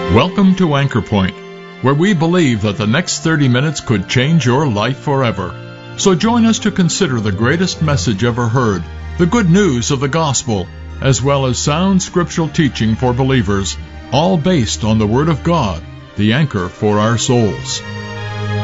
Welcome to Anchor Point, where we believe that the next 30 minutes could change your life forever. So join us to consider the greatest message ever heard, the good news of the gospel, as well as sound scriptural teaching for believers, all based on the Word of God, the anchor for our souls.